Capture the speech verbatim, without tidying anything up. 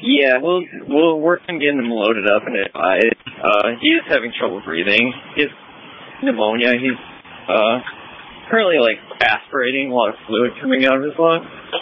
Yeah, we'll we'll work on getting him loaded up and advised. Uh, he is having trouble breathing. He has pneumonia. He's uh currently like aspirating a lot of fluid coming out of his lungs.